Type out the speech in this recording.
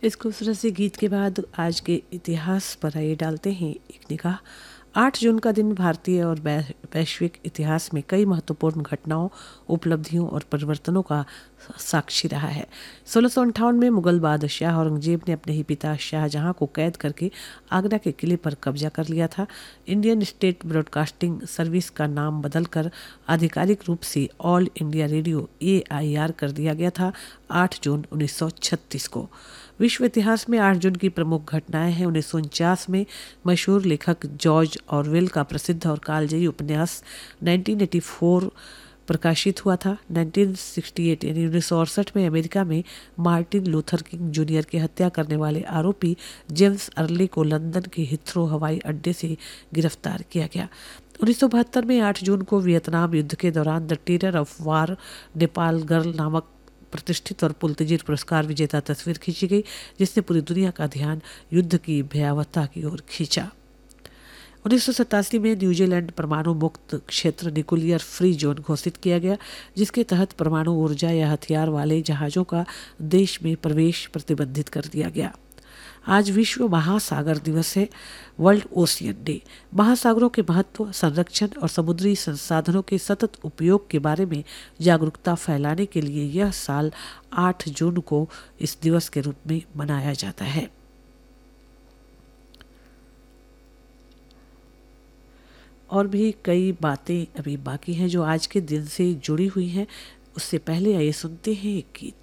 इस खूबसूरत से गीत के बाद आज के इतिहास पर आइए डालते हैं एक निगाह। 8 जून का दिन भारतीय और वैश्विक इतिहास में कई महत्वपूर्ण घटनाओं, उपलब्धियों और परिवर्तनों का साक्षी रहा है। 1658 में मुगल बादशाह औरंगजेब ने अपने ही पिता शाहजहां को कैद करके आगरा के किले पर कब्जा कर लिया था। इंडियन स्टेट ब्रॉडकास्टिंग सर्विस का नाम बदलकर आधिकारिक रूप से ऑल इंडिया रेडियो AIR कर दिया गया था 8 जून 1936 को। विश्व इतिहास में 8 जून की प्रमुख घटनाएं हैं। 1949 में मशहूर लेखक जॉर्ज ऑरवेल का प्रसिद्ध और कालजयी उपन्यास 1984 प्रकाशित हुआ था। 1968 यानी 1968 में अमेरिका में मार्टिन लूथर किंग जूनियर की हत्या करने वाले आरोपी जेम्स अर्ली को लंदन के हिथ्रो हवाई अड्डे से गिरफ्तार किया गया। 1972 में 8 जून को वियतनाम युद्ध के दौरान the terror of war Nepal girl नामक प्रतिष्ठित और पुलतजीर पुरस्कार विजेता तस्वीर खींची गई, जिसने पूरी दुनिया का ध्यान युद्ध की भयावहता की ओर खींचा। 1987 में न्यूजीलैंड परमाणु मुक्त क्षेत्र न्यूक्लियर फ्री जोन घोषित किया गया, जिसके तहत परमाणु ऊर्जा या हथियार वाले जहाज़ों का देश में प्रवेश प्रतिबंधित कर दिया गया। आज विश्व महासागर दिवस है, वर्ल्ड ओशियन डे। महासागरों के महत्व, संरक्षण और समुद्री संसाधनों के सतत उपयोग के बारे में जागरूकता फैलाने के लिए यह साल 8 जून को इस दिवस के रूप में मनाया जाता है। और भी कई बातें अभी बाकी हैं जो आज के दिन से जुड़ी हुई हैं। उससे पहले आइए सुनते हैं एक गीत।